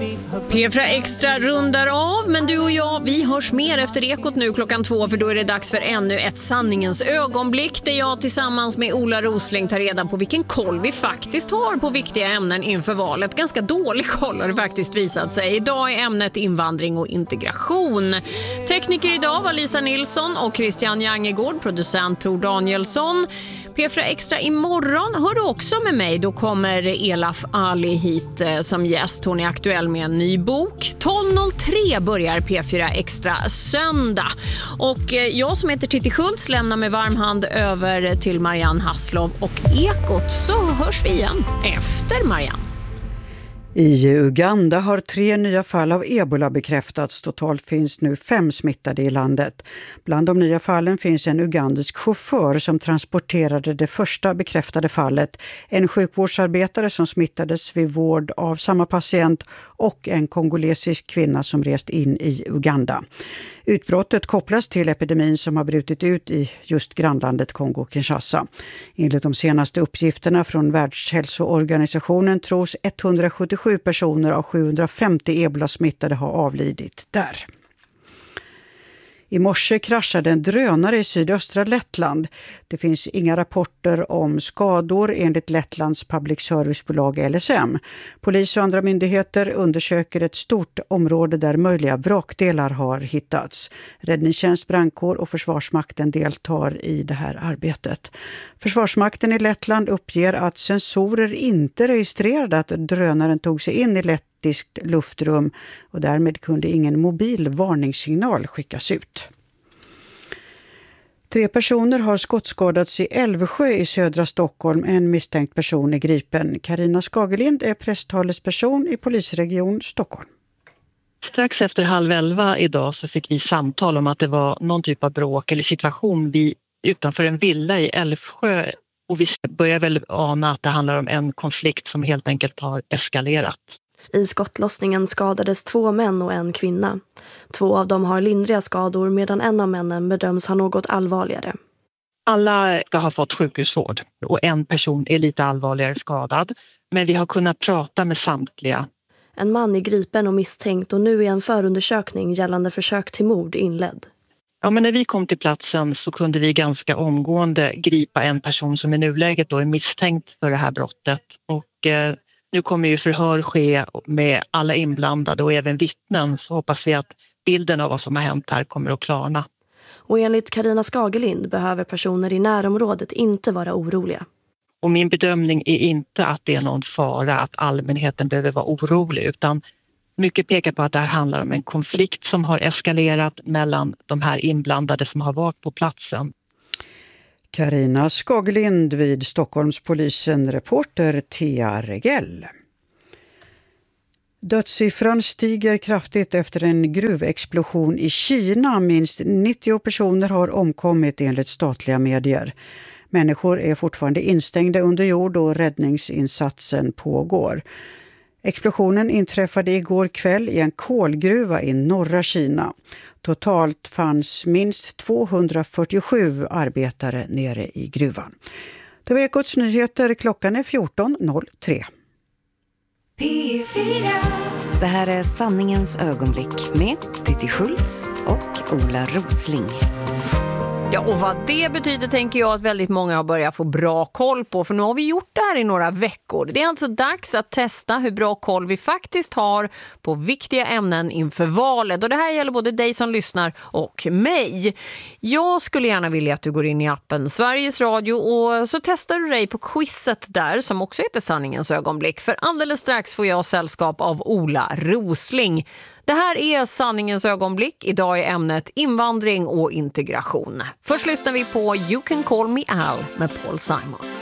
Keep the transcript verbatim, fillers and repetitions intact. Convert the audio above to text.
P fyra Extra rundar av, men du och jag, vi hörs mer efter Ekot nu klockan två, för då är det dags för ännu ett sanningens ögonblick där jag tillsammans med Ola Rosling tar reda på vilken koll vi faktiskt har på viktiga ämnen inför valet. Ganska dålig koll har det faktiskt visat sig. Idag är ämnet invandring och integration. Tekniker idag var Lisa Nilsson och Christian Jangegård, producent Tor Danielsson. P fyra Extra imorgon hör du också med mig. Då kommer Elaf Ali hit eh, som gäst. Hon är aktuell med en ny bok. tolv noll tre börjar P fyra Extra söndag. Och eh, jag som heter Titti Schultz lämnar med varm hand över till Marianne Hasslov och Ekot. Så hörs vi igen efter Marianne. I Uganda har tre nya fall av ebola bekräftats. Totalt finns nu fem smittade i landet. Bland de nya fallen finns en ugandisk chaufför som transporterade det första bekräftade fallet, en sjukvårdsarbetare som smittades vid vård av samma patient och en kongolesisk kvinna som rest in i Uganda. Utbrottet kopplas till epidemin som har brutit ut i just grannlandet Kongo-Kinshasa. Enligt de senaste uppgifterna från Världshälsoorganisationen tros etthundrasjuttiosju personer av sjuhundrafemtio ebola-smittade har avlidit där. I morse kraschade en drönare i sydöstra Lettland. Det finns inga rapporter om skador enligt Lettlands public servicebolag L S M. Polis och andra myndigheter undersöker ett stort område där möjliga vrakdelar har hittats. Räddningstjänst, brandkår och Försvarsmakten deltar i det här arbetet. Försvarsmakten i Lettland uppger att sensorer inte registrerade att drönaren tog sig in i Lettland luftrum och därmed kunde ingen mobil varningssignal skickas ut. Tre personer har skottskadats i Älvsjö i södra Stockholm. En misstänkt person är gripen. Carina Skagelind är presstalesperson i polisregion Stockholm. Strax efter halv elva idag så fick vi samtal om att det var någon typ av bråk eller situation vid, utanför en villa i Älvsjö. Och vi börjar väl ana att det handlar om en konflikt som helt enkelt har eskalerat. I skottlossningen skadades två män och en kvinna. Två av dem har lindriga skador medan en av männen bedöms ha något allvarligare. Alla ska ha fått sjukhusvård och en person är lite allvarligare skadad. Men vi har kunnat prata med samtliga. En man är gripen och misstänkt och nu är en förundersökning gällande försök till mord inledd. Ja, men när vi kom till platsen så kunde vi ganska omgående gripa en person som i nuläget då är misstänkt för det här brottet. Och eh, nu kommer ju förhör ske med alla inblandade och även vittnen, så hoppas vi att bilden av vad som har hänt här kommer att klarna. Och enligt Carina Skagelind behöver personer i närområdet inte vara oroliga. Och min bedömning är inte att det är någon fara att allmänheten behöver vara orolig, utan mycket pekar på att det här handlar om en konflikt som har eskalerat mellan de här inblandade som har varit på platsen. Carina Skagelind vid Stockholmspolisen, reporter Thea Regell. Dödssiffran stiger kraftigt efter en gruvexplosion i Kina. Minst nittio personer har omkommit enligt statliga medier. Människor är fortfarande instängda under jord och räddningsinsatsen pågår. Explosionen inträffade igår kväll i en kolgruva i norra Kina. Totalt fanns minst tvåhundrafyrtiosju arbetare nere i gruvan. Det var Ekots nyheter, klockan är fjorton noll tre. P fyra. Det här är sanningens ögonblick med Titti Schultz och Ola Rosling. Ja, och vad det betyder tänker jag att väldigt många har börjat få bra koll på. För nu har vi gjort det här i några veckor. Det är alltså dags att testa hur bra koll vi faktiskt har på viktiga ämnen inför valet. Och det här gäller både dig som lyssnar och mig. Jag skulle gärna vilja att du går in i appen Sveriges Radio och så testar du dig på quizet där som också heter Sanningens ögonblick. För alldeles strax får jag sällskap av Ola Rosling. Det här är Sanningens ögonblick. Idag är ämnet invandring och integration. Först lyssnar vi på You Can Call Me Al med Paul Simon.